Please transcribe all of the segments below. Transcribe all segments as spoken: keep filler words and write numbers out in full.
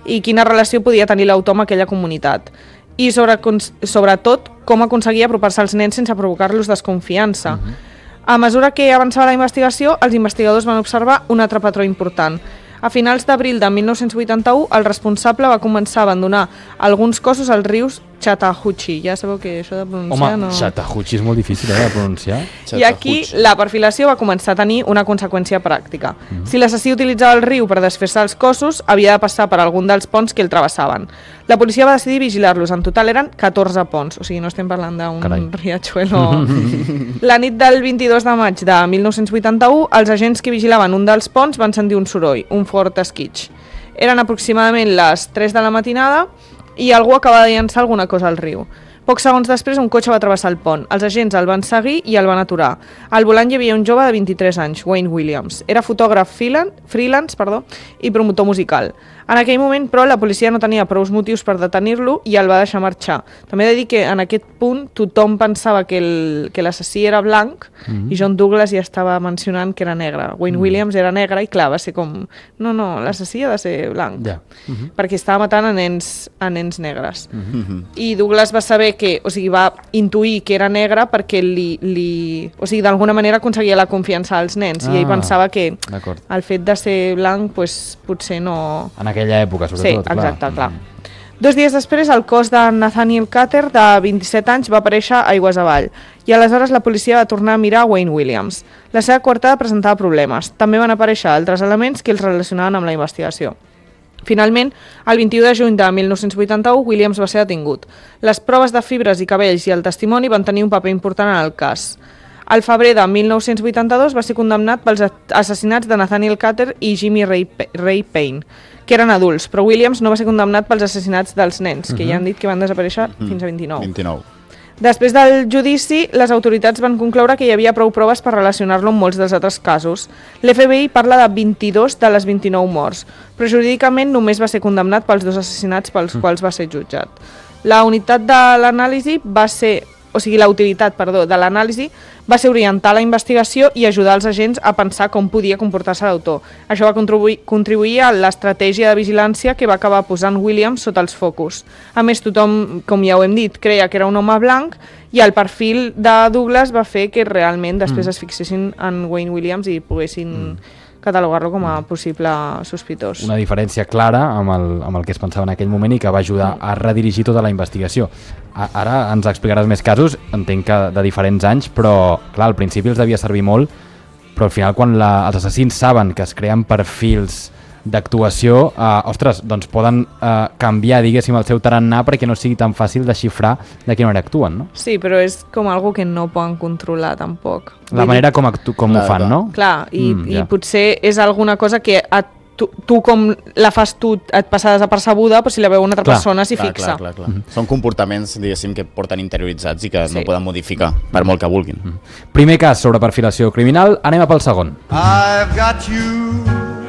i quina relació podia tenir l'autor amb aquella comunitat. I sobre, sobretot com aconseguia apropar-se als nens sense provocar-los desconfiança. Uh-huh. A mesura que avançava la investigació, els investigadors van observar un altre patró important. A finals d'abril de mil nou-cents vuitanta-u, el responsable va començar a abandonar alguns cossos als rius Chattahoochee. Ja sabeu que això de pronunciar... Home, no... Chattahoochee és molt difícil eh, de pronunciar. I aquí la perfilació va començar a tenir una conseqüència pràctica. Mm-hmm. Si l'assassí utilitzava el riu per desfer-se els cossos, havia de passar per algun dels ponts que el travessaven. La policia va decidir vigilar-los. En total eren catorze ponts, o sigui, no estem parlant d'un riachuelo. La nit del vint-i-dos de maig de mil nou-cents vuitanta-u, els agents que vigilaven un dels ponts van sentir un soroll, un fort esquitx. Eren aproximadament les tres de la matinada i algú acaba de llançar alguna cosa al riu. Pocs segons després, un cotxe va travessar el pont. Els agents el van seguir i el van aturar. Al volant hi havia un jove de vint-i-tres anys, Wayne Williams. Era fotògraf freelance perdó, i promotor musical. En aquell moment, però, la policia no tenia prous motius per detenir-lo i el va deixar marxar. També he de dir que en aquest punt tothom pensava que el, que l'assassí era blanc mm-hmm. i John Douglas ja estava mencionant que era negre. Wayne mm. Williams era negre i clar, va ser com... No, no, l'assassí ha de ser blanc. Yeah. Mm-hmm. Perquè estava matant a nens, a nens negres. Mm-hmm. I Douglas va saber que, o sigui, va intuir que era negre perquè li, li o sigui, d'alguna manera aconseguia la confiança als nens ah, i ell pensava que el fet de ser blanc pues, potser no... En aquella època, sobretot. Sí, exacte, clar. Mm. Dos dies després, el cos de Nathaniel Carter, de vint-i-set anys, va aparèixer aigües avall i aleshores la policia va tornar a mirar Wayne Williams. La seva coartada presentava problemes. També van aparèixer altres elements que els relacionaven amb la investigació. Finalment, el vint-i-u de juny de mil nou-cents vuitanta-u, Williams va ser detingut. Les proves de fibres i cabells i el testimoni van tenir un paper important en el cas. Al febrer de mil nou-cents vuitanta-dos va ser condemnat pels assassinats de Nathaniel Carter i Jimmy Ray, Ray Payne, que eren adults, però Williams no va ser condemnat pels assassinats dels nens, uh-huh. que ja han dit que van desaparèixer uh-huh. fins a vint-i-nou. vint-i-nou. Després del judici, les autoritats van concloure que hi havia prou proves per relacionar-lo amb molts dels altres casos. L'F B I parla de vint-i-dos de les vint-i-nou morts, però jurídicament només va ser condemnat pels dos assassinats pels uh-huh. quals va ser jutjat. La unitat de l'anàlisi va ser... o sigui, la utilitat, perdó, de l'anàlisi va ser orientar la investigació i ajudar els agents a pensar com podia comportar-se l'autor. Això va contribuir, contribuir a l'estratègia de vigilància que va acabar posant Williams sota els focus. A més, tothom, com ja ho hem dit, creia que era un home blanc i el perfil de Douglas va fer que realment després mm. es fixessin en Wayne Williams i poguessin... Mm. catalogar-lo com a possible sospitós. Una diferència clara amb el, amb el que es pensava en aquell moment i que va ajudar a redirigir tota la investigació. A, ara ens explicaràs més casos, entenc que de diferents anys, però clar, al principi els devia servir molt, però al final quan la, els assassins saben que es creen perfils d'actuació, eh, ostres, doncs poden eh, canviar, diguéssim, el seu tarannà perquè no sigui tan fàcil de xifrar de quina manera actuen, no? Sí, però és com algo que no poden controlar tampoc. La manera com, actu com clar, ho fan, clar. No? Clar, i, mm, i ja. potser és alguna cosa que a tu, tu com la fas tu et passa desapercebuda, però si la veu una altra clar. persona s'hi fixa. Clar, clar, clar. Mm-hmm. Són comportaments, diguéssim, que porten interioritzats i que sí. no poden modificar, per molt que vulguin. Mm-hmm. Primer cas sobre perfilació criminal, anem a pel segon. I've got you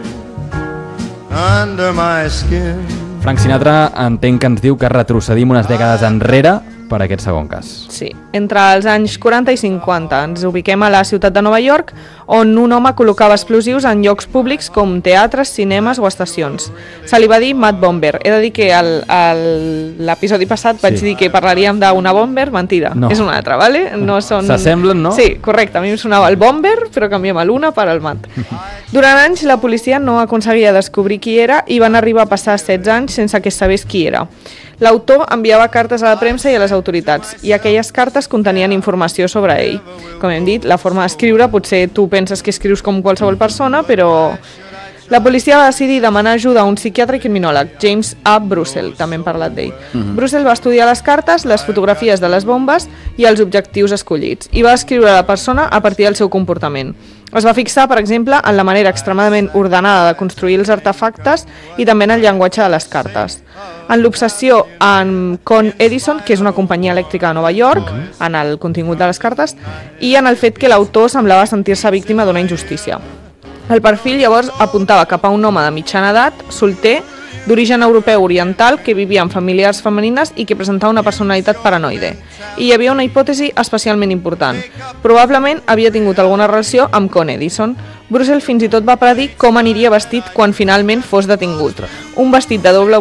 under my skin. Frank Sinatra entenc que ens diu que retrocedim unes dècades enrere per aquest segon cas. Sí, entre els anys quaranta i cinquanta ens ubiquem a la ciutat de Nova York, on un home col·locava explosius en llocs públics com teatres, cinemes o estacions. Se li va dir Mad Bomber. He de dir que l'episodi passat sí. vaig dir que parlaríem d'una bomber, mentida, no. és una altra, ¿vale? No són... S'assemblen, no? Sí, correcte, a mi em sonava el bomber, però canviem l'una per al Mad. Durant anys la policia no aconseguia descobrir qui era i van arribar a passar setze anys sense que es sabés qui era. L'autor enviava cartes a la premsa i a les autoritats, i aquelles cartes contenien informació sobre ell. Com hem dit, la forma d'escriure, potser tu penses que escrius com qualsevol persona, però... La policia va decidir demanar ajuda a un psiquiatre i criminòleg, James A. Brussel, també hem parlat d'ell. Uh-huh. Brussel va estudiar les cartes, les fotografies de les bombes i els objectius escollits, i va descriure la persona a partir del seu comportament. Es va fixar, per exemple, en la manera extremadament ordenada de construir els artefactes i també en el llenguatge de les cartes. En l'obsessió amb Con Edison, que és una companyia elèctrica de Nova York, uh-huh. en el contingut de les cartes, i en el fet que l'autor semblava sentir-se víctima d'una injustícia. El perfil llavors apuntava cap a un home de mitjana edat, solter, d'origen europeu oriental, que vivia amb familiars femenines i que presentava una personalitat paranoide. I hi havia una hipòtesi especialment important. Probablement havia tingut alguna relació amb Con Edison. Brussel fins i tot va predir com aniria vestit quan finalment fos detingut. Un vestit de doble